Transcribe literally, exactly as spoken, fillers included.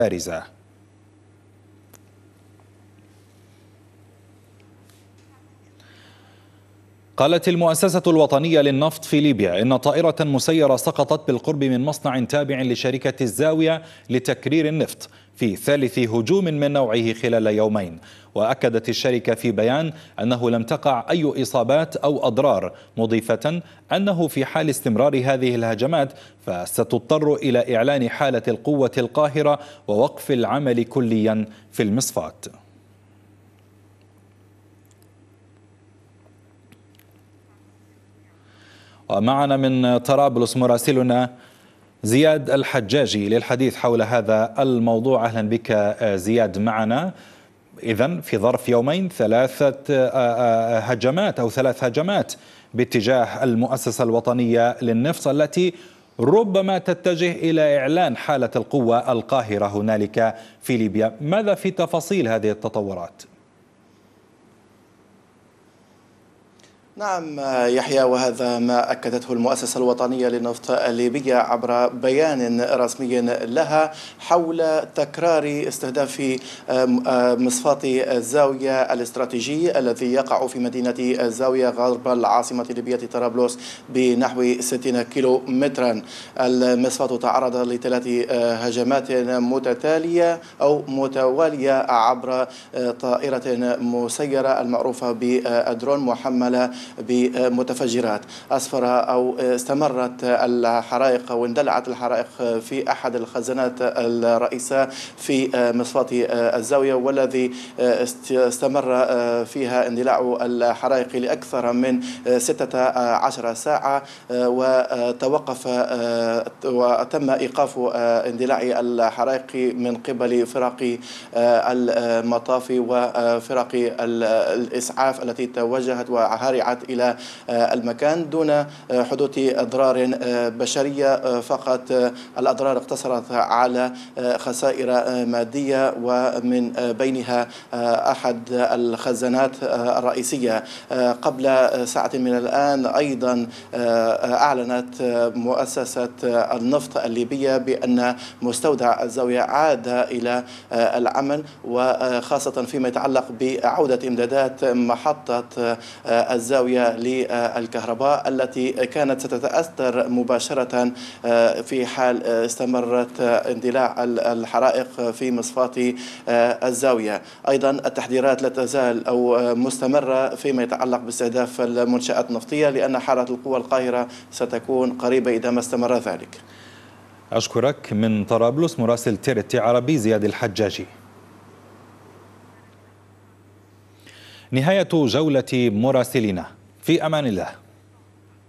بارزة. قالت المؤسسة الوطنية للنفط في ليبيا إن طائرة مسيرة سقطت بالقرب من مصنع تابع لشركة الزاوية لتكرير النفط في ثالث هجوم من نوعه خلال يومين. وأكدت الشركة في بيان أنه لم تقع أي إصابات أو أضرار، مضيفة أنه في حال استمرار هذه الهجمات فستضطر إلى إعلان حالة القوة القاهرة ووقف العمل كليا في المصفاة. ومعنا من طرابلس مراسلنا زياد الحجاجي للحديث حول هذا الموضوع. أهلا بك زياد معنا. إذن في ظرف يومين ثلاثة هجمات أو ثلاث هجمات باتجاه المؤسسة الوطنية للنفط التي ربما تتجه إلى إعلان حالة القوة القاهرة هنالك في ليبيا. ماذا في تفاصيل هذه التطورات؟ نعم يحيى، وهذا ما أكدته المؤسسة الوطنية للنفط الليبية عبر بيان رسمي لها حول تكرار استهداف مصفاة الزاوية الاستراتيجي الذي يقع في مدينة الزاوية غرب العاصمة الليبية طرابلس بنحو ستين كيلو مترا. المصفاة تعرض لثلاث هجمات متتالية أو متوالية عبر طائرة مسيرة المعروفة بالدرون محملة بمتفجرات. أسفر أو استمرت الحرائق واندلعت الحرائق في أحد الخزانات الرئيسة في مصفاة الزاوية، والذي استمر فيها اندلاع الحرائق لأكثر من ستة عشر ساعة، وتوقف وتم إيقاف اندلاع الحرائق من قبل فرق المطاف وفرق الإسعاف التي توجهت وهرعت إلى المكان دون حدوث أضرار بشرية. فقط الأضرار اقتصرت على خسائر مادية، ومن بينها أحد الخزانات الرئيسية. قبل ساعة من الآن أيضا أعلنت مؤسسة النفط الليبية بأن مستودع الزاوية عاد إلى العمل، وخاصة فيما يتعلق بعودة إمدادات محطة الزاوية للكهرباء التي كانت ستتأثر مباشرة في حال استمرت اندلاع الحرائق في مصفاة الزاوية. أيضا التحذيرات لا تزال أو مستمرة فيما يتعلق باستهداف المنشآت النفطية، لأن حالة القوى القاهرة ستكون قريبة إذا ما استمر ذلك. أشكرك من طرابلس مراسل تيرتي عربي زياد الحجاجي. نهاية جولة مراسلنا، في أمان الله.